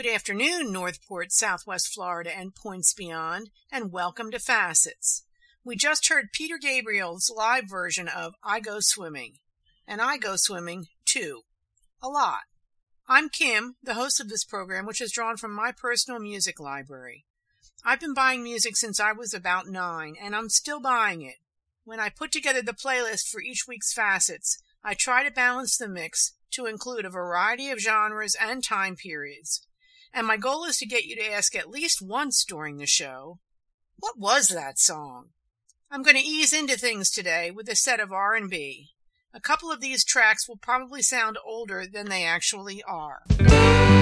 Good afternoon, Northport, Southwest Florida, and points beyond, and welcome to Facets. We just heard Peter Gabriel's live version of I Go Swimming, and I go swimming, too. A lot. I'm Kim, the host of this program, which is drawn from my personal music library. I've been buying music since I was about 9, and I'm still buying it. When I put together the playlist for each week's Facets, I try to balance the mix to include a variety of genres and time periods. And my goal is to get you to ask at least once during the show, what was that song? I'm going to ease into things today with a set of R&B. A couple of these tracks will probably sound older than they actually are.